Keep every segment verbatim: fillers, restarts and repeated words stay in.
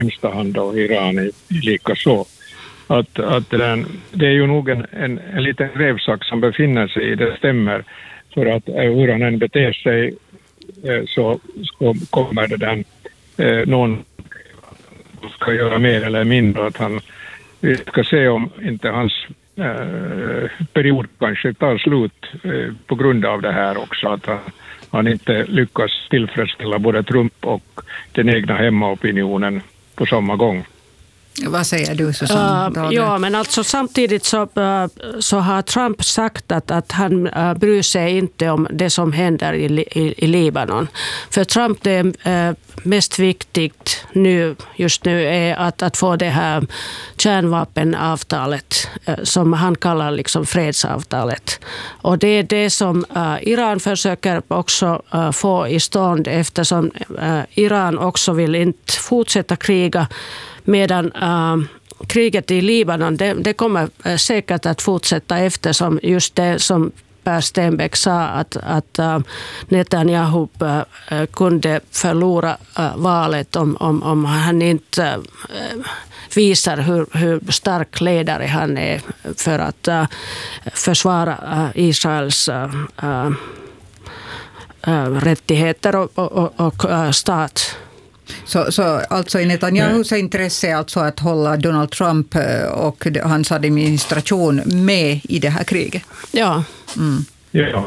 främsta hand och Iran är lika så. Att, att den, det är ju nog en, en, en liten grävsax som befinner sig i, det stämmer. För att hur han än beter sig så, så kommer det den eh, någon ska göra mer eller mindre. Att han, vi ska se om inte hans eh, period kanske tar slut eh, på grund av det här också. Att han, han inte lyckas tillfredsställa både Trump och den egna hemmaopinionen på samma gång. Vad säger du, Susanne? Uh, ja, men alltså samtidigt så, uh, så har Trump sagt att, att han uh, bryr sig inte om det som händer i, i, i Libanon. För Trump, det uh, mest viktigt nu, just nu är att, att få det här kärnvapenavtalet uh, som han kallar liksom fredsavtalet. Och det är det som uh, Iran försöker också uh, få i stånd, eftersom uh, Iran också vill inte fortsätta kriga. Medan äh, kriget i Libanon, det, det kommer äh, säkert att fortsätta, eftersom just det som Per Stenbeck sa, att, att äh, Netanyahu äh, kunde förlora äh, valet om, om, om han inte äh, visar hur, hur stark ledare han är för att äh, försvara äh, Israels äh, äh, rättigheter och, och, och, och äh, stat. Så, så alltså i Netanyahus intresse alltså att hålla Donald Trump och hans administration med i det här kriget? Ja. Mm. Ja.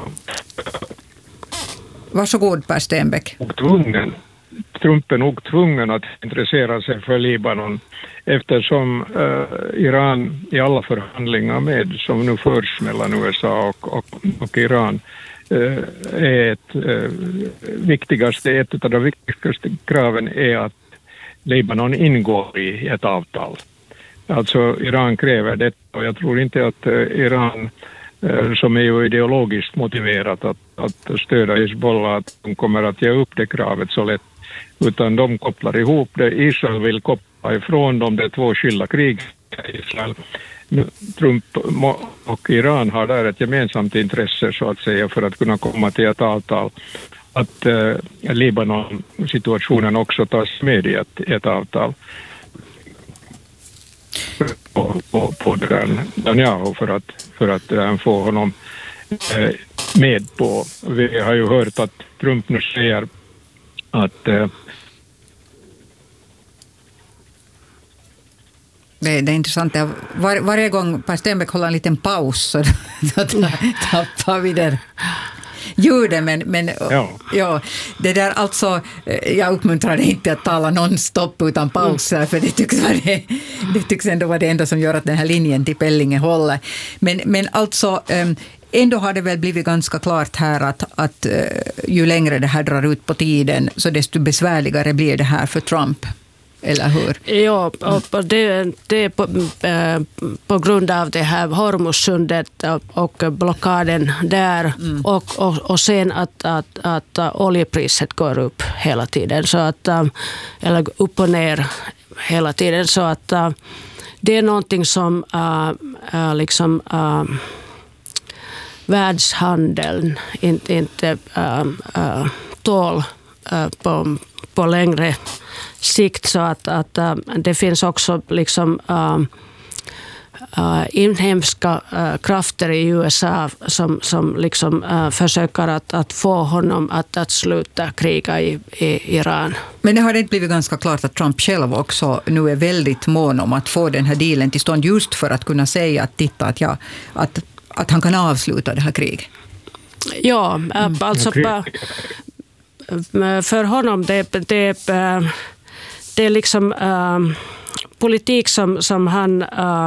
Varsågod, Per Stenbeck. Och tvungen. Trump är nog tvungen att intressera sig för Libanon eftersom uh, Iran i alla förhandlingar med som nu förs mellan U S A och, och, och Iran är ett äh, viktigaste, ett av de viktigaste kraven är att Libanon ingår i ett avtal. Alltså Iran kräver det, och jag tror inte att äh, Iran äh, som är ju ideologiskt motiverat att, att stödja Hizbollah, att de kommer att ge upp det kravet så lätt, utan de kopplar ihop det. Israel vill koppla ifrån dem, det är två skilda krig i Israel. Trump och Iran har där ett gemensamt intresse så att säga för att kunna komma till ett avtal. Att eh, Libanon-situationen också tas med i ett, ett avtal på, på, på den Netanyahu för att, för att eh, få honom eh, med på. Vi har ju hört att Trump nu säger att eh, Det, det är intressant. Var, varje gång Per Stenbeck håller en liten paus så tappar vi där ljudet. Men, men ja. Ja, det där alltså, jag uppmuntrar dig inte att tala non-stop utan pauser, för det tycks, vara det, det tycks ändå vara det enda som gör att den här linjen till Pellinge håller. Men, men alltså, ändå har det väl blivit ganska klart här att, att ju längre det här drar ut på tiden så desto besvärligare blir det här för Trump. Eller hur? Ja, och det, det är på, på grund av det här Hormuzsundet och blockaden där mm. och, och, och sen att, att, att oljepriset går upp hela tiden, så att, eller upp och ner hela tiden, så att det är någonting som äh, liksom äh, världshandeln inte, inte äh, äh, tål äh, på, på längre sikt, så att, att uh, det finns också liksom uh, uh, inhemska uh, krafter i U S A som, som liksom uh, försöker att, att få honom att, att sluta kriga i, i Iran. Men det har inte blivit ganska klart att Trump själv också nu är väldigt mån om att få den här dealen till stånd, just för att kunna säga att titta att, ja, att, att han kan avsluta det här kriget? Ja, mm. alltså för honom det, det det är liksom äh, politik som, som han äh,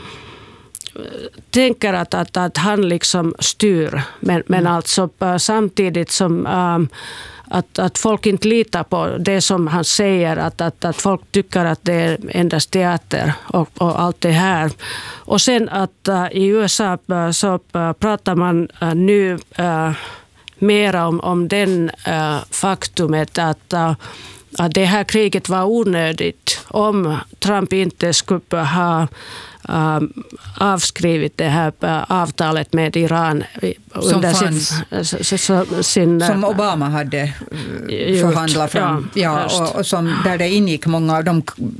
tänker att, att, att han liksom styr. Men, men mm. alltså äh, samtidigt som äh, att, att folk inte litar på det som han säger. Att, att, att folk tycker att det är endast teater och, och allt det här. Och sen att äh, i U S A äh, så äh, pratar man äh, nu äh, mer om, om den äh, faktumet att äh, att det här kriget var onödigt om Trump inte skulle ha Uh, avskrivit det här avtalet med Iran under sin, sin, sin, som Obama hade förhandlat fram, ja, ja, och, och som, där det ingick många av de